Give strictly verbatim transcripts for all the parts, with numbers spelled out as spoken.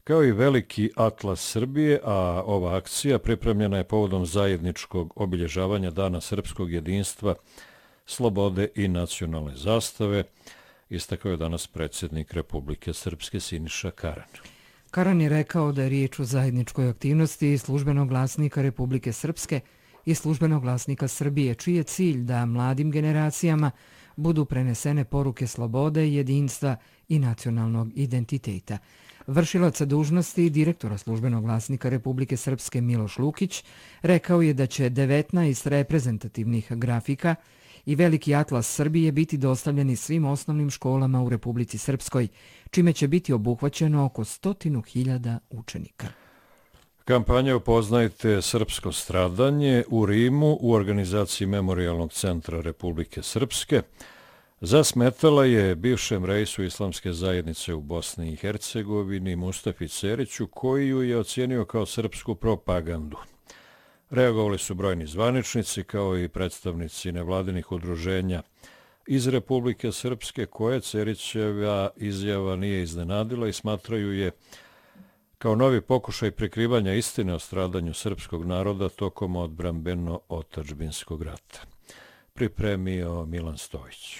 kao i veliki atlas Srbije, a ova akcija pripremljena je povodom zajedničkog obilježavanja Dana srpskog jedinstva, slobode i nacionalne zastave, istakao je danas predsjednik Republike Srpske Siniša Karan. Karan je rekao da je riječ o zajedničkoj aktivnosti Službenog glasnika Republike Srpske i Službenog glasnika Srbije, čiji je cilj da mladim generacijama budu prenesene poruke slobode, jedinstva i nacionalnog identiteta. Vršilac dužnosti direktora Službenog glasnika Republike Srpske Miloš Lukić rekao je da će devetnaest reprezentativnih grafika i veliki atlas Srbije biti dostavljeni svim osnovnim školama u Republici Srpskoj, čime će biti obuhvaćeno oko stotinu hiljada učenika. Kampanja Upoznajte srpsko stradanje u Rimu u organizaciji Memorijalnog centra Republike Srpske zasmetala je bivšem reisu Islamske zajednice u Bosni i Hercegovini Mustafi Ceriću, koji ju je ocijenio kao srpsku propagandu. Reagovali su brojni zvaničnici kao i predstavnici nevladinih udruženja iz Republike Srpske, koje Cerićeva izjava nije iznenadila i smatraju je kao novi pokušaj prikrivanja istine o stradanju srpskog naroda tokom odbrambeno-otadžbinskog rata. Pripremio Milan Stojić.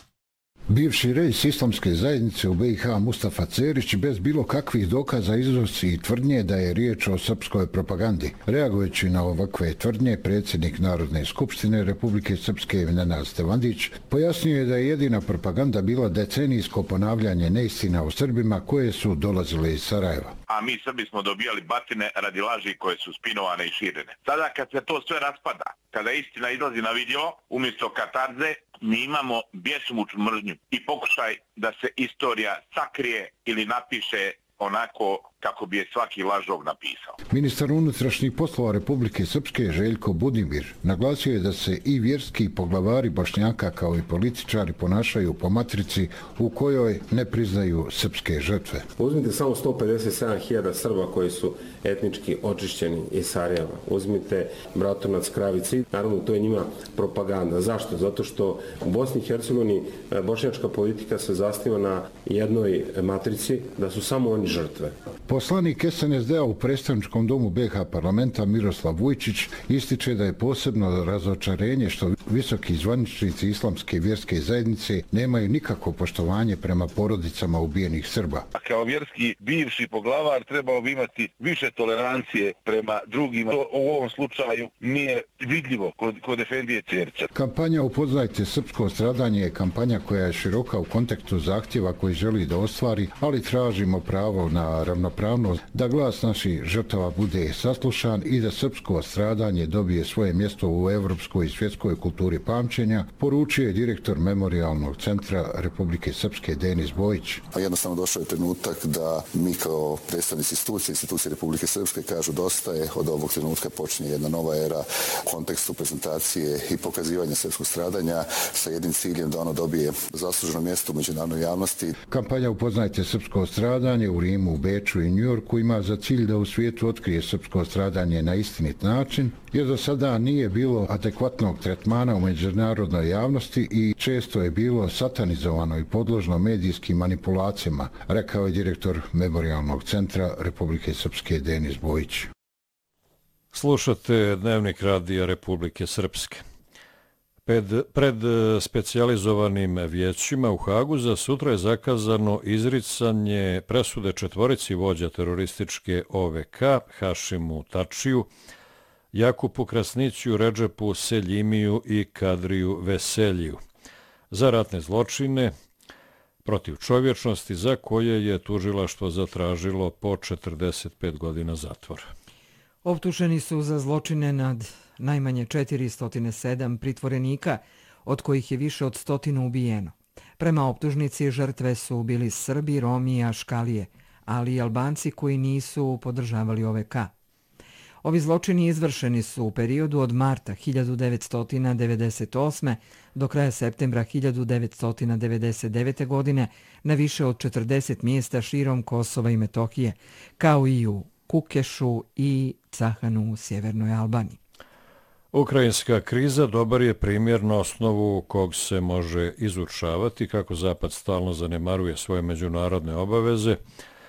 Bivši reis Islamske zajednice u B i H Mustafa Cerić bez bilo kakvih dokaza iznosi i tvrdnje da je riječ o srpskoj propagandi. Reagujući na ovakve tvrdnje, predsjednik Narodne skupštine Republike Srpske Nenad Stevandić pojasnio je da je jedina propaganda bila decenijsko ponavljanje neistina o Srbima koje su dolazile iz Sarajeva. A mi Srbi smo dobijali batine radi laži koje su spinovane i širene. Sada kad se to sve raspada, kada istina izlazi na vidjelo, umjesto katarze, mi imamo bjesomučnu mržnju i pokušaj da se istorija sakrije ili napiše onako kako bi je svaki lažov napisao. Ministar unutrašnjih poslova Republike Srpske Željko Budimir naglasio je da se i vjerski poglavari Bošnjaka kao i političari ponašaju po matrici u kojoj ne priznaju srpske žrtve. Uzmite samo sto pedeset sedam hiljada Srba koji su etnički očišćeni iz Sarajeva. Uzmite Bratunac, Kravici. Naravno, to je njima propaganda. Zašto? Zato što u Bosni i Hercegovini bošnjačka politika se zasniva na jednoj matrici da su samo oni žrtve. Poslanik S N S D-a u predstavničkom domu B i H parlamenta Miroslav Vujčić ističe da je posebno razočarenje što visoki zvaničnici Islamske vjerske zajednice nemaju nikakvo poštovanje prema porodicama ubijenih Srba. A kao vjerski bivši poglavar trebao bi imati više tolerancije prema drugima. To u ovom slučaju nije vidljivo kod, kod Efendije Cerića. Kampanja Upoznajte srpsko stradanje je kampanja koja je široka u kontekstu zahtjeva koji želi da ostvari, ali tražimo pravo na ravnopravnost, da glas naših žrtava bude saslušan i da srpsko stradanje dobije svoje mjesto u evropskoj i svjetskoj kulturi pamćenja, poručio je direktor Memorijalnog centra Republike Srpske Denis Bojić. Jednostavno došao je trenutak da mi kao predstavnici institucije, institucije Republike Srpske kažu dosta je, od ovog trenutka počinje jedna nova era u kontekstu prezentacije i pokazivanja srpskog stradanja sa jednim ciljem da ono dobije zasluženo mjesto u međunarodnoj javnosti. Kampanja Upoznajte srpsko stradanje u Rimu, u Beču i Njujorku ima za cilj da u svijetu otkrije srpsko stradanje na istinit način, jer do sada nije bilo adekvatnog tretmana u međunarodnoj javnosti i često je bilo satanizovano i podložno medijskim manipulacijama, rekao je direktor Memorijalnog centra Republike Srpske Denis Bojić. Slušate Dnevnik radija Republike Srpske. Pred, pred specijalizovanim vijećima u Hagu za sutra je zakazano izricanje presude četvorici vođa terorističke O V K, Hašimu Tačiju, Jakupu Krasniću, Redžepu Seljimiju i Kadriju Veseljiju za ratne zločine protiv čovječnosti za koje je tužilaštvo zatražilo po četrdeset pet godina zatvora. Optuženi su za zločine nad najmanje četiristo sedam pritvorenika, od kojih je više od stotinu ubijeno. Prema optužnici žrtve su bili Srbi, Romi i Aškalije, ali i Albanci koji nisu podržavali O V K. Ovi zločini izvršeni su u periodu od marta hiljadu devetsto devedeset osme do kraja septembra hiljadu devetsto devedeset devete godine na više od četrdeset mjesta širom Kosova i Metohije, kao i u Kukešu i Cahanu u sjevernoj Albaniji. Ukrajinska kriza dobar je primjer na osnovu kog se može izučavati kako Zapad stalno zanemaruje svoje međunarodne obaveze,